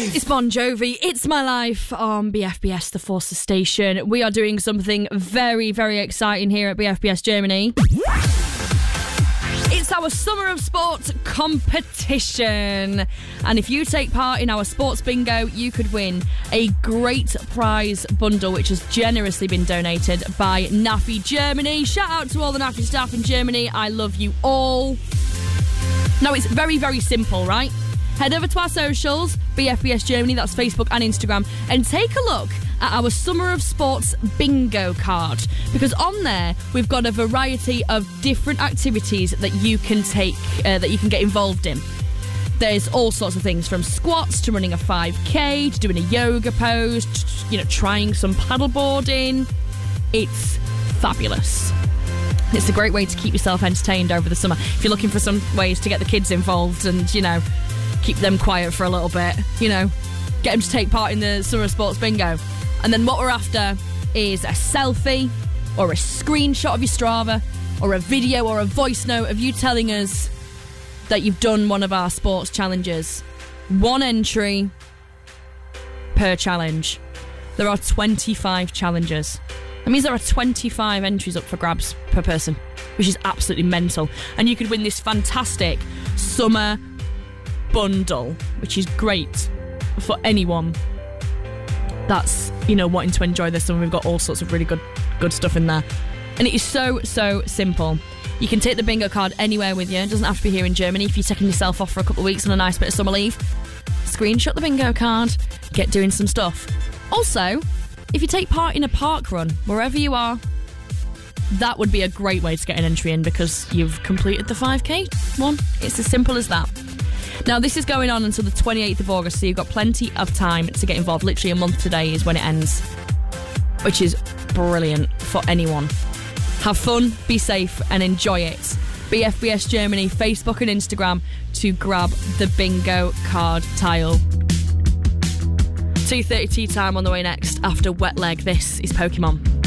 It's Bon Jovi, It's My Life on BFBS, the Forces station. We are doing something very, very exciting here at BFBS Germany. It's our Summer of Sports competition. And if you take part in our sports bingo, you could win a great prize bundle, which has generously been donated by NAFI Germany. Shout out to all the NAFI staff in Germany. I love you all. Now, it's very, very simple, right? Head over to our socials, BFBS Germany, that's Facebook and Instagram, and take a look at our Summer of Sports bingo card, because on there we've got a variety of different activities that you can take, that you can get involved in. There's all sorts of things, from squats to running a 5k to doing a yoga pose, to, trying some paddleboarding. It's fabulous. It's a great way to keep yourself entertained over the summer. If you're looking for some ways to get the kids involved and, keep them quiet for a little bit, get them to take part in the Summer of Sports bingo. And then what we're after is a selfie or a screenshot of your Strava or a video or a voice note of you telling us that you've done one of our sports challenges. One entry per challenge. There are 25 challenges. That means there are 25 entries up for grabs per person, which is absolutely mental. And you could win this fantastic summer bundle, which is great for anyone that's, wanting to enjoy this summer. We've got all sorts of really good stuff in there. And it is so simple. You can take the bingo card anywhere with you. It doesn't have to be here in Germany. If you're taking yourself off for a couple of weeks on a nice bit of summer leave, screenshot the bingo card, get doing some stuff. Also, if you take part in a park run, wherever you are, that would be a great way to get an entry in, because you've completed the 5k one. It's as simple as that. Now, this is going on until the 28th of August, so you've got plenty of time to get involved. Literally a month today is when it ends, which is brilliant for anyone. Have fun, be safe, and enjoy it. BFBS Germany, Facebook and Instagram to grab the bingo card tile. 2:30 tea time on the way next after Wet Leg. This is Pokemon.